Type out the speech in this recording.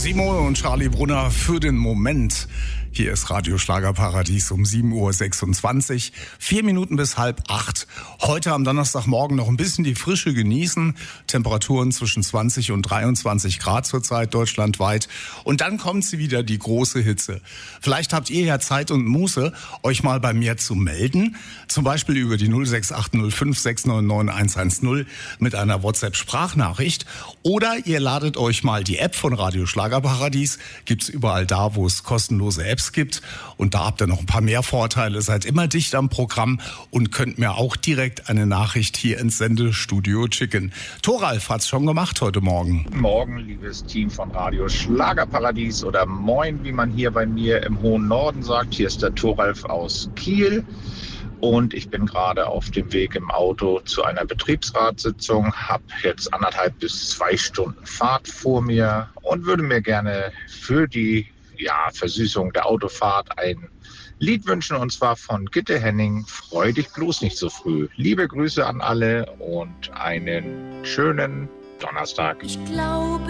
Simone und Charlie Brunner für den Moment. Hier ist Radio Schlagerparadies um 7.26 Uhr, 4 Minuten bis 7:30. Heute am Donnerstagmorgen noch ein bisschen die Frische genießen. Temperaturen zwischen 20 und 23 Grad zurzeit deutschlandweit. Und dann kommt sie wieder, die große Hitze. Vielleicht habt ihr ja Zeit und Muße, euch mal bei mir zu melden. Zum Beispiel über die 06805 699 110 mit einer WhatsApp-Sprachnachricht. Oder ihr ladet euch mal die App von Radio Schlagerparadies. Gibt's überall da, wo es kostenlose Apps gibt. Und da habt ihr noch ein paar mehr Vorteile. Seid immer dicht am Programm und könnt mir auch direkt eine Nachricht hier ins Sendestudio schicken. Thoralf hat's schon gemacht heute Morgen. Morgen, liebes Team von Radio Schlagerparadies oder Moin, wie man hier bei mir im hohen Norden sagt. Hier ist der Thoralf aus Kiel. Und ich bin gerade auf dem Weg im Auto zu einer Betriebsratssitzung, habe jetzt 1,5 bis 2 Stunden Fahrt vor mir und würde mir gerne für die Versüßung der Autofahrt ein Lied wünschen, und zwar von Gitte Henning, Freu dich bloß nicht so früh. Liebe Grüße an alle und einen schönen Donnerstag. Ich glaube